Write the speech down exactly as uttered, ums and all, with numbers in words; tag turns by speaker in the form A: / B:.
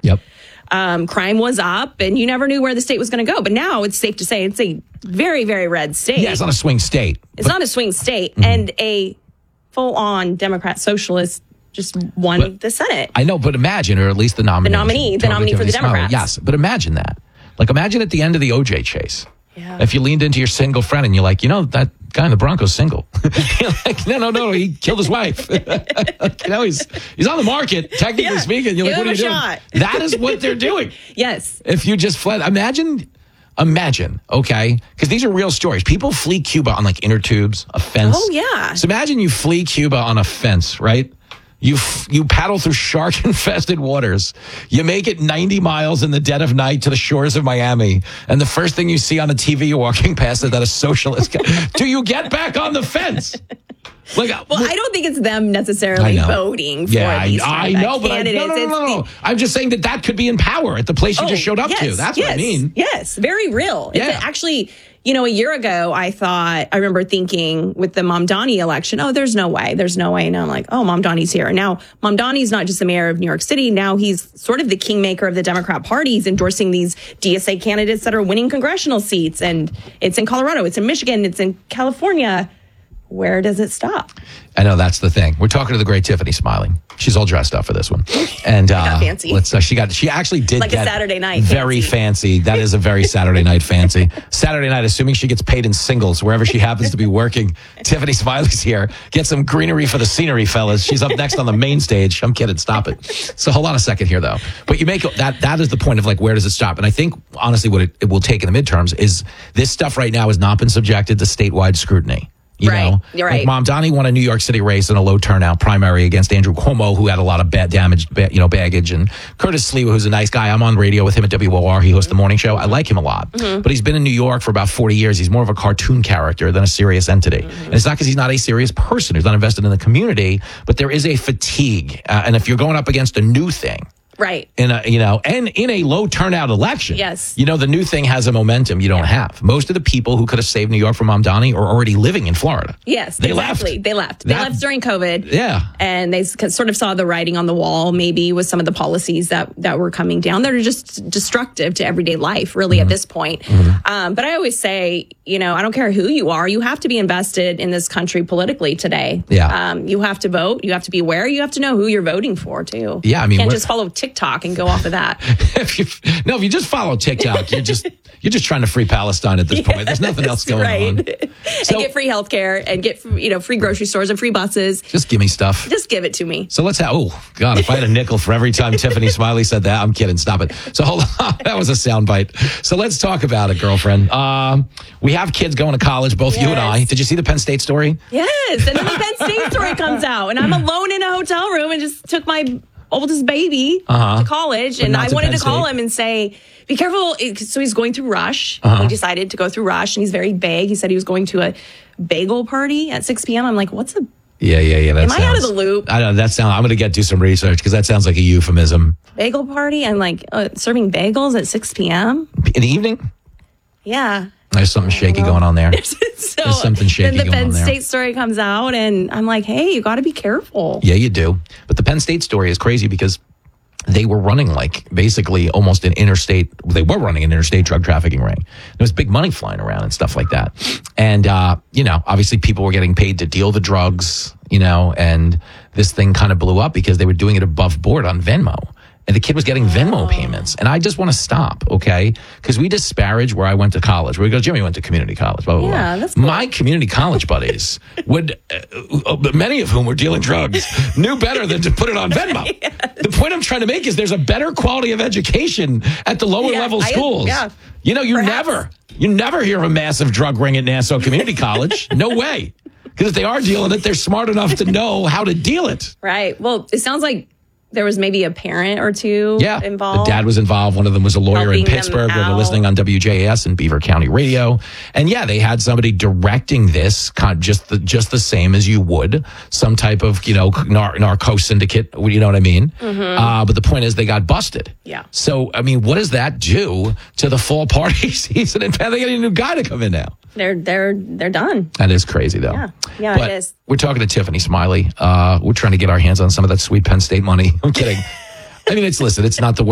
A: Yep.
B: Um, crime was up, and you never knew where the state was going to go. But now it's safe to say it's a very, very red state.
A: Yeah, it's not a swing state.
B: It's
A: but,
B: not a swing state,
A: mm-hmm.
B: and a full-on Democrat socialist just won
A: but,
B: the Senate.
A: I know, but imagine, or at least the nominee.
B: The nominee, the nominee for the Democrats.
A: Yes, but imagine that. Like, imagine at the end of the O J chase.
B: Yeah.
A: If you leaned into your single friend and you're like, you know, that guy in the Broncos single. You're like, no, no, no, he killed his wife. You know, he's he's on the market, technically
B: Yeah.
A: speaking. You're
B: Give
A: like, what are you
B: him a shot.
A: doing? That is what they're doing.
B: Yes.
A: If you just fled, imagine, imagine, okay? Because these are real stories. People flee Cuba on like inner tubes, a fence.
B: Oh, yeah.
A: So imagine you flee Cuba on a fence, right? You f- you paddle through shark-infested waters. You make it ninety miles in the dead of night to the shores of Miami. And the first thing you see on the T V you're walking past is that a socialist guy. Do you get back on the fence? Like,
B: well, I don't think it's them necessarily voting for
A: yeah,
B: these
A: I, I know, but I, no, no, no, no, no. I'm just saying that that could be in power at the place you
B: oh,
A: just showed up
B: yes,
A: to. That's
B: yes,
A: what I mean.
B: Yes, very real.
A: Yeah.
B: It's actually, you know, a year ago, I thought, I remember thinking with the Mamdani election, oh, there's no way, there's no way. And I'm like, oh, Mamdani's here. And now Mamdani's not just the mayor of New York City. Now he's sort of the kingmaker of the Democrat Party. He's endorsing these D S A candidates that are winning congressional seats. And it's in Colorado, it's in Michigan, it's in California. Where does it stop?
A: I know, that's the thing. We're talking to the great Tiffany Smiley. She's all dressed up for this one, and uh,
B: got fancy.
A: Let's. Uh, she got. She actually did
B: like
A: get
B: a Saturday night.
A: Very fancy. That is a very Saturday night fancy. Saturday night, assuming she gets paid in singles wherever she happens to be working. Tiffany Smiley's here. Get some greenery for the scenery, fellas. She's up next on the main stage. I'm kidding. Stop it. So hold on a second here, though. But you make that. That is the point of like, where does it stop? And I think honestly, what it, it will take in the midterms is this stuff right now has not been subjected to statewide scrutiny. You
B: right.
A: know,
B: You're right.
A: Like Mamdani won a New York City race in a low turnout primary against Andrew Cuomo, who had a lot of bad damaged, you know, baggage, and Curtis Sliwa, who's a nice guy. I'm on radio with him at W O R. He hosts the morning show. I like him a lot, mm-hmm. but he's been in New York for about forty years. He's more of a cartoon character than a serious entity, mm-hmm. and it's not because he's not a serious person who's not invested in the community, but there is a fatigue, uh, and if you're going up against a new thing.
B: Right.
A: In a, you know, and in a low turnout election.
B: Yes.
A: You know, the new thing has a momentum you don't yeah. have. Most of the people who could have saved New York from Mamdani are already living in Florida.
B: Yes,
A: they
B: exactly.
A: left.
B: They left. They that, left during COVID.
A: Yeah.
B: And they sort of saw the writing on the wall, maybe, with some of the policies that, that were coming down that are just destructive to everyday life, really, mm-hmm. at this point. Mm-hmm. Um, but I always say, you know, I don't care who you are. You have to be invested in this country politically today.
A: Yeah.
B: Um, you have to vote. You have to be aware. You have to know who you're voting for, too.
A: Yeah, I mean,
B: you can't just follow TikTok and go off of that.
A: if you, no, if you just follow TikTok, you're just you're just trying to free Palestine at this yes, point. There's nothing else going
B: right.
A: on.
B: So, and get free healthcare and get, you know, free grocery stores and free buses.
A: Just give me stuff.
B: Just give it to me.
A: So let's have. Oh God, if I had a nickel for every time Tiffany Smiley said that, I'm kidding. Stop it. So hold on, that was a soundbite. So let's talk about it, girlfriend. Um, we have kids going to college, both yes. you and I. Did you see the Penn State story?
B: Yes, and then the Penn State story comes out, and I'm alone in a hotel room and just took my oldest baby
A: uh-huh.
B: to college, but and I
A: to
B: wanted
A: Penn
B: to call
A: State.
B: him and say, be careful. So he's going through Rush.
A: Uh-huh.
B: He decided to go through Rush, and he's very vague. He said he was going to a bagel party at six p.m. I'm like, what's a
A: Yeah, yeah, yeah. That
B: Am
A: sounds,
B: I out of the loop?
A: I don't. That sound. I'm going to get do some research because that sounds like a euphemism.
B: Bagel party and like uh, serving bagels at six p.m.
A: in the evening.
B: Yeah.
A: There's something shaky going on there.
B: so
A: There's something shaky
B: then the
A: going
B: Penn
A: on there.
B: State story comes out, and I'm like, hey, you got to be careful.
A: Yeah, you do. But the Penn State story is crazy because they were running like basically almost an interstate. They were running an interstate drug trafficking ring. There was big money flying around and stuff like that. And, uh, you know, obviously people were getting paid to deal the drugs, you know, and this thing kind of blew up because they were doing it above board on Venmo. And the kid was getting Venmo payments. And I just want to stop, okay? Because we disparage where I went to college. We go, Jimmy went to community college, blah, blah, blah.
B: Yeah, that's cool.
A: My community college buddies would, uh, many of whom were dealing drugs, knew better than to put it on Venmo. Yes. The point I'm trying to make is there's a better quality of education at the lower
B: yeah,
A: level
B: I,
A: schools.
B: Yeah.
A: You know, you
B: Perhaps.
A: never, you never hear of a massive drug ring at Nassau Community College. No way. Because if they are dealing it, they're smart enough to know how to deal it.
B: Right. Well, it sounds like there was maybe a parent or two
A: yeah.
B: involved.
A: The dad was involved. One of them was a lawyer
B: Helping
A: in Pittsburgh. They were
B: out.
A: listening on W J A S and Beaver County Radio. And yeah, they had somebody directing this kind of just the just the same as you would some type of, you know, nar- narco syndicate. You know what I mean? Mm-hmm. Uh, but the point is they got busted.
B: Yeah.
A: So, I mean, what does that do to the fall party season? And they got a new guy to come in now.
B: They're they're they're done.
A: That is crazy, though.
B: Yeah, yeah,
A: but
B: it is.
A: We're talking to Tiffany Smiley. Uh, we're trying to get our hands on some of that sweet Penn State money. I'm kidding. I mean, it's listen. It's not the